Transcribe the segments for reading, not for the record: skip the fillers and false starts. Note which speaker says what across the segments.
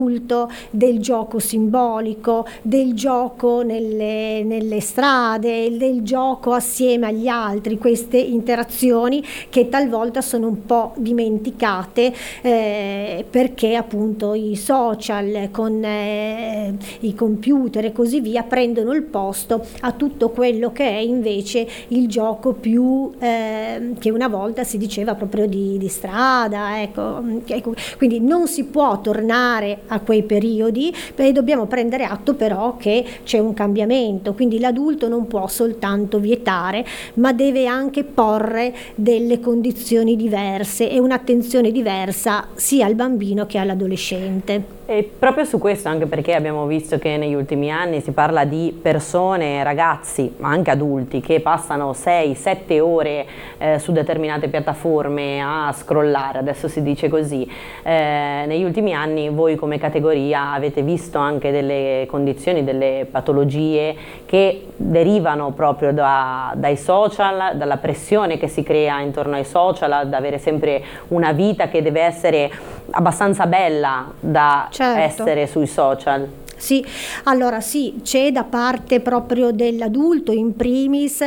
Speaker 1: del gioco simbolico, del gioco nelle strade, del gioco assieme agli altri, queste interazioni che talvolta sono un po' dimenticate perché appunto i social con i computer e così via prendono il posto a tutto quello che è invece il gioco più che una volta si diceva proprio di strada, ecco. Quindi non si può tornare a quei periodi, e dobbiamo prendere atto però che c'è un cambiamento, quindi l'adulto non può soltanto vietare, ma deve anche porre delle condizioni diverse e un'attenzione diversa sia al bambino che all'adolescente.
Speaker 2: E proprio su questo, anche perché abbiamo visto che negli ultimi anni si parla di persone, ragazzi, ma anche adulti, che passano 6-7 ore su determinate piattaforme a scrollare, adesso si dice così. Negli ultimi anni voi come categoria avete visto anche delle condizioni, delle patologie che derivano proprio dai social, dalla pressione che si crea intorno ai social, ad avere sempre una vita che deve essere abbastanza bella da essere sui social.
Speaker 1: Sì, allora sì, c'è da parte proprio dell'adulto in primis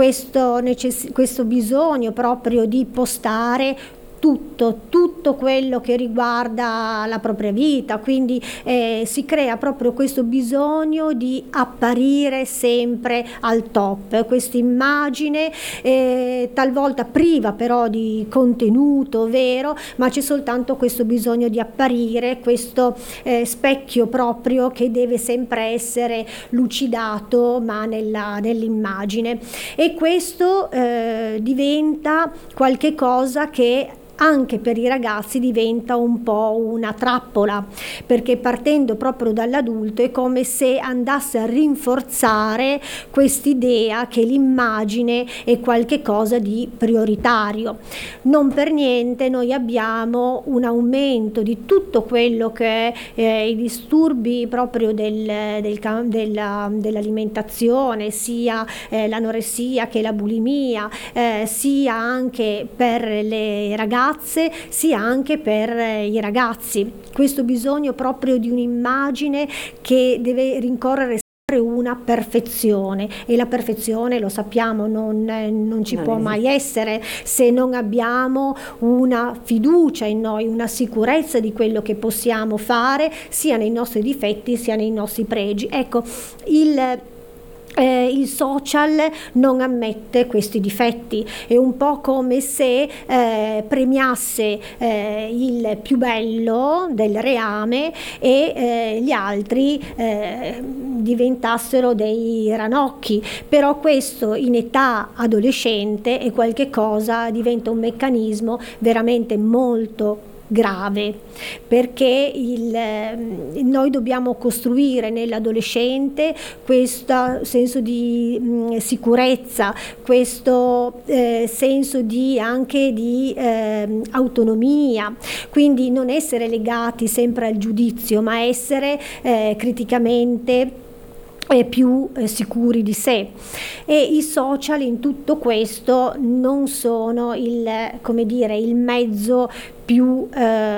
Speaker 1: questo bisogno proprio di postare tutto quello che riguarda la propria vita, quindi si crea proprio questo bisogno di apparire sempre al top, questa immagine talvolta priva però di contenuto vero, ma c'è soltanto questo bisogno di apparire, questo specchio proprio che deve sempre essere lucidato ma nell'immagine, e questo diventa qualche cosa che anche per i ragazzi diventa un po' una trappola, perché partendo proprio dall'adulto è come se andasse a rinforzare quest'idea che l'immagine è qualche cosa di prioritario. Non per niente noi abbiamo un aumento di tutto quello che è i disturbi proprio dell'alimentazione, sia l'anoressia che la bulimia, sia anche per le ragazze sia anche per i ragazzi, questo bisogno proprio di un'immagine che deve rincorrere una perfezione, e la perfezione, lo sappiamo, non ci può mai essere se non abbiamo una fiducia in noi, una sicurezza di quello che possiamo fare sia nei nostri difetti sia nei nostri pregi. Ecco, il social non ammette questi difetti, è un po' come se premiasse il più bello del reame e gli altri diventassero dei ranocchi, però questo in età adolescente è qualche cosa, diventa un meccanismo veramente molto grave, perché noi dobbiamo costruire nell'adolescente questo senso di sicurezza, questo senso anche di autonomia, quindi non essere legati sempre al giudizio, ma essere criticamente più sicuri di sé, e i social in tutto questo non sono il mezzo più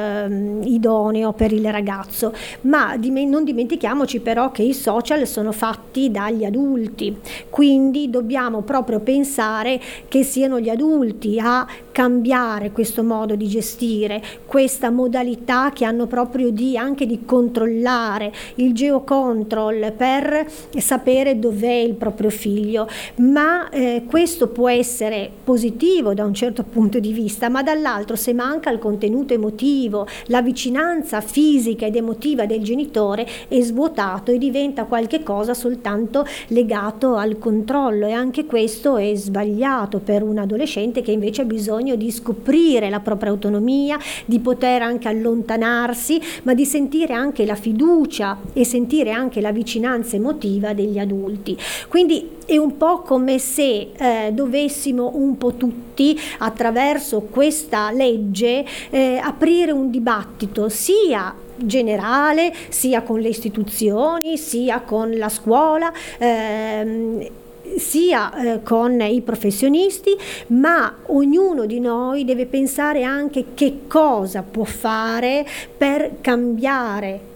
Speaker 1: idoneo per il ragazzo, ma non dimentichiamoci però che i social sono fatti dagli adulti, quindi dobbiamo proprio pensare che siano gli adulti a cambiare questo modo di gestire, questa modalità che hanno proprio anche di controllare, il geocontrol per sapere dov'è il proprio figlio, ma questo può essere positivo da un certo punto di vista, ma dall'altro se manca il contenuto emotivo, la vicinanza fisica ed emotiva del genitore è svuotato e diventa qualche cosa soltanto legato al controllo, e anche questo è sbagliato per un adolescente che invece ha bisogno di scoprire la propria autonomia, di poter anche allontanarsi, ma di sentire anche la fiducia e sentire anche la vicinanza emotiva degli adulti. Quindi è un po' come se dovessimo un po' tutti attraverso questa legge aprire un dibattito sia generale, sia con le istituzioni, sia con la scuola, sia con i professionisti, ma ognuno di noi deve pensare anche che cosa può fare per cambiare